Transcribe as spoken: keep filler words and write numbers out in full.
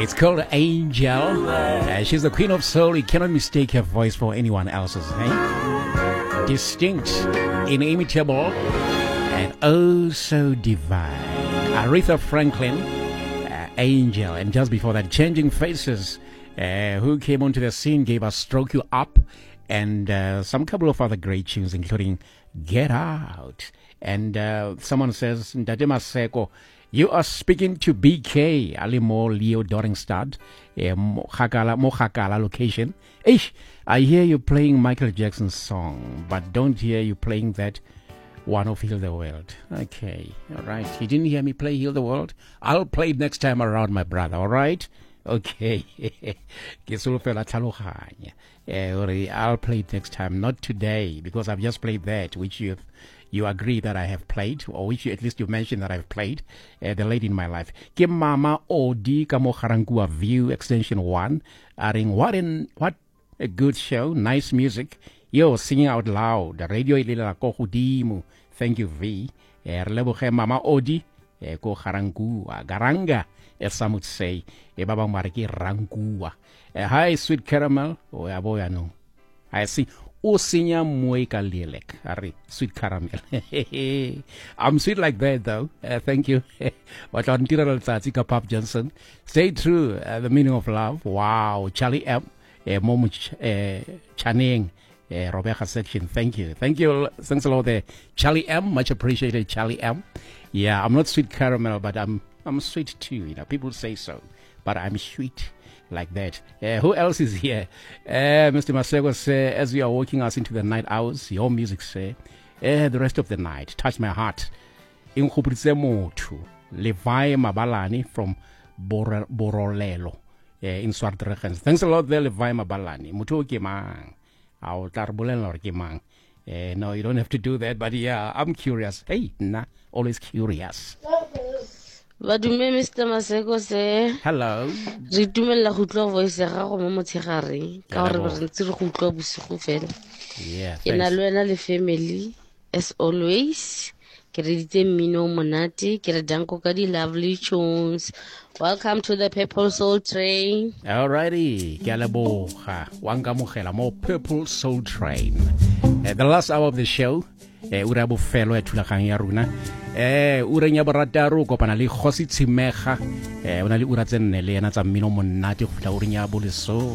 It's called Angel. Uh, she's the queen of soul. You cannot mistake her voice for anyone else's. Eh? Distinct, inimitable, and oh so divine. Aretha Franklin, uh, Angel. And just before that, Changing Faces, uh, who came onto the scene, gave us Stroke You Up, and uh, some couple of other great tunes, including Get Out. And uh, someone says, Ndade Maseko, you are speaking to B K, Alimo Leo Doringstad, Mohakala, Mohakala location. Ish, I hear you playing Michael Jackson's song, but don't hear you playing that one of Heal the World. Okay, all right. You didn't hear me play Heal the World? I'll play it next time around, my brother, all right? Okay. I'll play it next time, not today, because I've just played that, which you you agree that I have played, or which you, at least you mentioned that I've played, uh, the lady in my life. Ke Mama Odi Kamo Harangua View Extension one. Aring, what in what a good show, nice music. Yo, singing out loud. Radio ilila ko hudimu. Thank you, V. Releboge Mama Odi ko Harangua Garanga, as some would say. E baba mariki Rangua. Hi, Sweet Caramel. Oh, aboya no. I see. Osinya Mueka Lelek, Ari, Sweet Caramel. I'm sweet like that, though. Uh, thank you. But on Tiral Tatika Pop Johnson, stay true. Uh, the meaning of love. Wow. Charlie M. Uh, Momo Ch- uh, Channing, uh, Rebecca section. Thank you. Thank you. Thanks a lot there. Charlie M. Much appreciated, Charlie M. Yeah, I'm not Sweet Caramel, but I'm I'm sweet too. You know, people say so. But I'm sweet. Like that. Uh, who else is here? Uh, Mister Masego say, as we are walking us into the night hours, your music say, uh, the rest of the night, touch my heart. In Motho, Levi Mabalani from Bor- Borolelo uh, in Swartregens. Thanks a lot there, Levi Mabalani. Mutu Kimang. I'll tarbulelo Kimang. No, you don't have to do that, but yeah, I'm curious. Hey, nah, always curious. Badume Mister Maseko se hello re tumella go tlwa voice ya gago mo motshegare ka gore re ntse re go tlwa bosigo fela. Yeah, ke na le wena le family as always. Ke re ditse mmino monate, ke re danko ka di lovely tunes. Welcome to the Purple Soul Train. Alrighty, ke a leboga wa nkamogela mo Purple Soul Train. Uh, the last hour of the show, uh, ura bofelo ya thulaganyo ya rona. Eh ura nya borataro kopana le Kgosi Tshimega. Eh ona le ura tse nne le yena tsa mmino monate go feta ura nya boleso.